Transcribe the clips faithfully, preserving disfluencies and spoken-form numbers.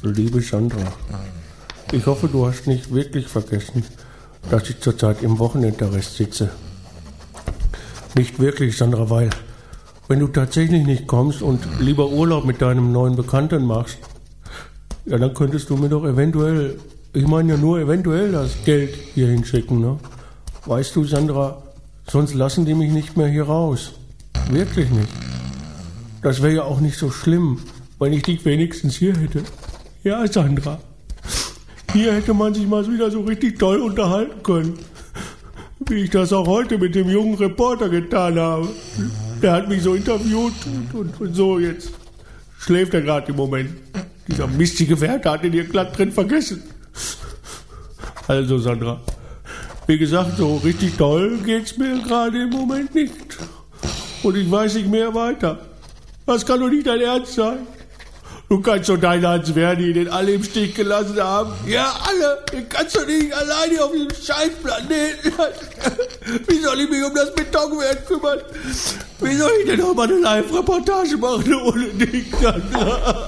Liebe Sandra, ich hoffe, du hast nicht wirklich vergessen, dass ich zurzeit im Wochenendarrest sitze. Nicht wirklich, Sandra, weil wenn du tatsächlich nicht kommst und lieber Urlaub mit deinem neuen Bekannten machst, ja, dann könntest du mir doch eventuell, ich meine ja nur eventuell das Geld hier hinschicken, ne? Weißt du, Sandra, sonst lassen die mich nicht mehr hier raus. Wirklich nicht. Das wäre ja auch nicht so schlimm, wenn ich dich wenigstens hier hätte. Ja, Sandra. Hier hätte man sich mal wieder so richtig toll unterhalten können. Wie ich das auch heute mit dem jungen Reporter getan habe. Der hat mich so interviewt und, und, und so, jetzt schläft er gerade im Moment. Dieser mistige Wärter hat ihn hier glatt drin vergessen. Also, Sandra, wie gesagt, so richtig toll geht's mir gerade im Moment nicht. Und ich weiß nicht mehr weiter. Das kann doch nicht dein Ernst sein. Du kannst doch deinen Hans Verdi, den alle im Stich gelassen haben. Ja, alle. Den kannst du nicht alleine auf diesem Scheißplaneten lassen. Wie soll ich mich um das Betonwerk kümmern? Wie soll ich denn noch mal eine Live-Reportage machen ohne dich, Sandra?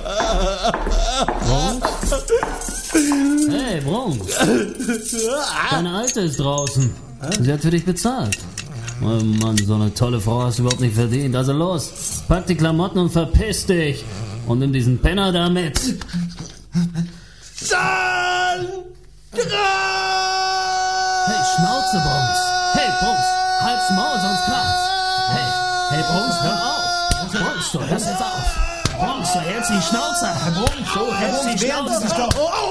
Hey, Brunks. Deine Alte ist draußen. Sie hat für dich bezahlt. Oh Mann, so eine tolle Frau hast du überhaupt nicht verdient. Also los, pack die Klamotten und verpiss dich. Und nimm diesen Penner da mit. Sandra! Hey, Schnauze, Brunks. Hey, Brunks, halt's Maul, sonst kracht's. Hey, hey, Brunks, hör auf. Brunks, du hörst jetzt auf. Brunks, du hältst die Schnauze. Brunks, du hältst die Schnauze.